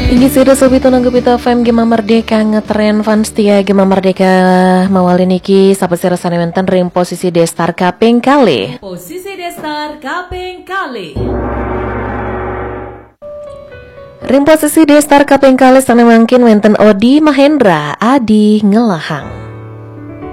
Tinggi sida sobito nanggupito FM Gema Merdeka ngetren fans tia Gema Merdeka mawali niki sahabat sira sanewentan ring posisi destar kaping kali. Posisi destar kaping kali. Ring posisi destar kaping kali sanemangkin wenten Odi Mahendra Adi Ngelahang.